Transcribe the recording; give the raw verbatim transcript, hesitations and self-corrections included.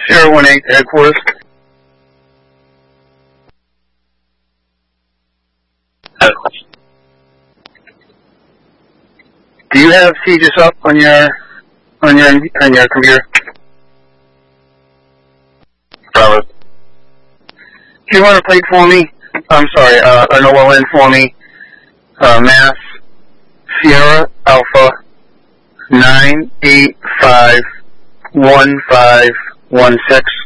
zero one eight headquarters. Do you have Aegis up on your on your on your computer? Bravo. Do you want to plate for me? I'm sorry, uh, an O L N for me. Uh, Mass Sierra Alpha nine eight five one five one six.